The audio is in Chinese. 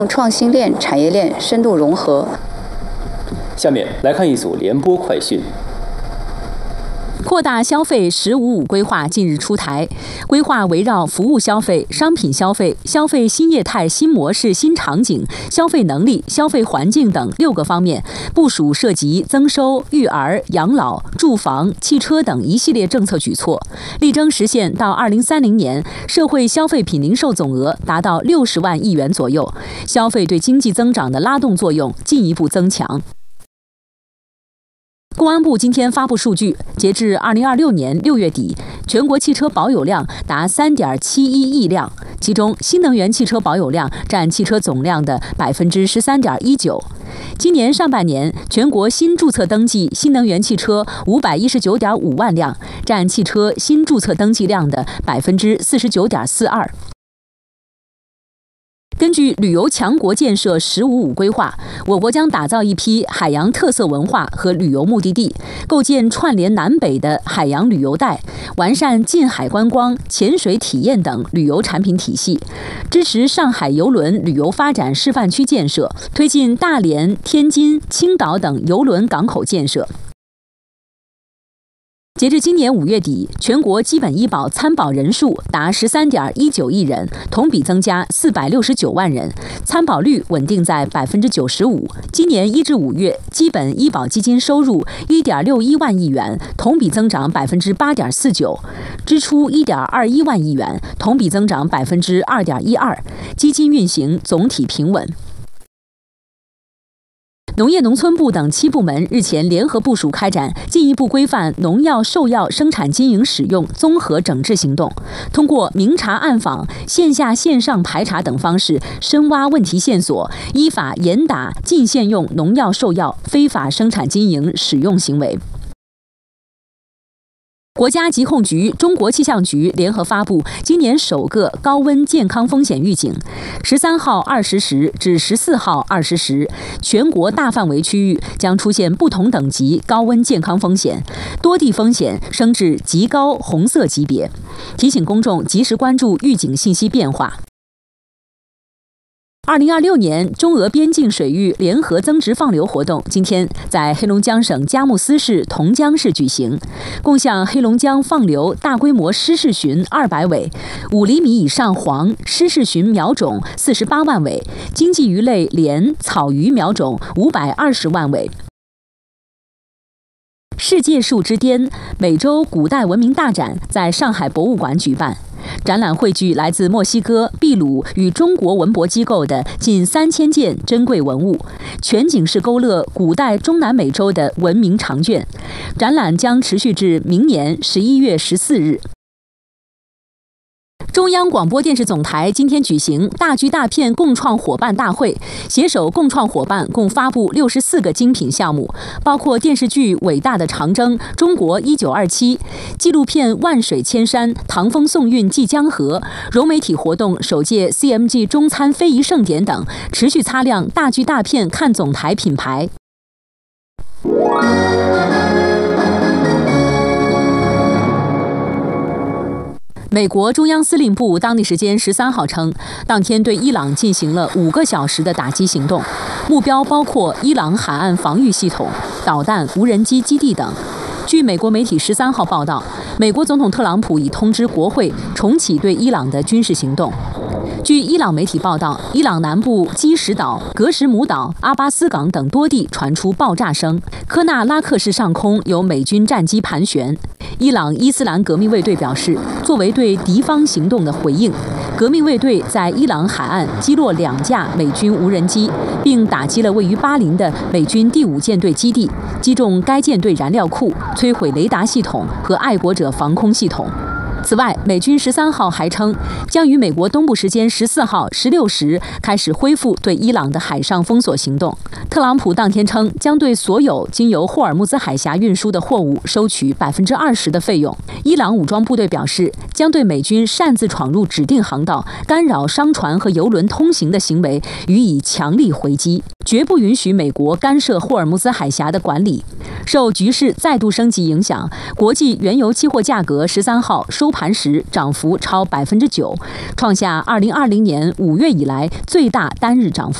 创新链、产业链深度融合。 下面来看一组联播快讯。 扩大消费“十五五”规划近日出台，规划围绕服务消费、商品消费、消费新业态、新模式、新场景、消费能力、消费环境等6个方面，部署涉及增收、育儿、养老、住房、汽车等一系列政策举措，力争实现到2030年社会消费品零售总额达到60万亿元左右，消费对经济增长的拉动作用进一步增强。公安部今天发布数据，截至2026年6月底，全国汽车保有量达3.71亿辆，其中新能源汽车保有量占汽车总量的13.19%。今年上半年，全国新注册登记新能源汽车519.5万辆，占汽车新注册登记量的49.42%。根据旅游强国建设“十五五”规划，我国将打造一批海洋特色文化和旅游目的地，构建串联南北的海洋旅游带，完善近海观光、潜水体验等旅游产品体系，支持上海邮轮旅游发展示范区建设，推进大连、天津、青岛等邮轮港口建设。截至今年5月底，全国基本医保参保人数达13.19亿人，同比增加469万人，参保率稳定在95%。今年1至5月，基本医保基金收入1.61万亿元，同比增长8.49%，支出1.21万亿元，同比增长2.12%，基金运行总体平稳。农业农村部等7部门日前联合部署开展进一步规范农药、兽药生产经营使用综合整治行动，通过明察暗访、线下线上排查等方式，深挖问题线索，依法严打禁限用农药、兽药非法生产经营使用行为。国家疾控局、中国气象局联合发布今年首个高温健康风险预警，13号20时至14号20时，全国大范围区域将出现不同等级高温健康风险，多地风险升至极高红色级别，提醒公众及时关注预警信息变化。2026年中俄边境水域联合增值放流活动今天在黑龙江省佳木斯市同江市举行，共向黑龙江放流大规模湿式鲟200尾、5厘米以上黄湿式鲟苗种48万尾，经济鱼类鲢、草鱼苗种520万尾。世界树之巅美洲古代文明大展在上海博物馆举办，展览汇聚来自墨西哥、秘鲁与中国文博机构的近3000件珍贵文物，全景式勾勒古代中南美洲的文明长卷。展览将持续至明年11月14日。中央广播电视总台今天举行大剧大片共创伙伴大会，携手共创伙伴共发布64个精品项目，包括电视剧《伟大的长征》、中国1927、纪录片《万水千山》、唐风宋韵济江河、融媒体活动首届 CMG 中餐非遗盛典等，持续擦亮大剧大片看总台品牌。美国中央司令部当地时间13号称，当天对伊朗进行了5个小时的打击行动，目标包括伊朗海岸防御系统、导弹、无人机基地等。据美国媒体13号报道，美国总统特朗普已通知国会重启对伊朗的军事行动。据伊朗媒体报道，伊朗南部基什岛、格什姆岛、阿巴斯港等多地传出爆炸声，科纳拉克市上空有美军战机盘旋。伊朗伊斯兰革命卫队表示，作为对敌方行动的回应，革命卫队在伊朗海岸击落2架美军无人机，并打击了位于巴林的美军第5舰队基地，击中该舰队燃料库，摧毁雷达系统和爱国者防空系统。此外，美军13号还称，将于美国东部时间14号16时开始恢复对伊朗的海上封锁行动。特朗普当天称，将对所有经由霍尔木兹海峡运输的货物收取20%的费用。伊朗武装部队表示，将对美军擅自闯入指定航道、干扰商船和油轮通行的行为予以强力回击，绝不允许美国干涉霍尔木兹海峡的管理。 受局势再度升级影响，国际原油期货价格13号收盘时涨幅超9%，创下2020年5月以来最大单日涨幅。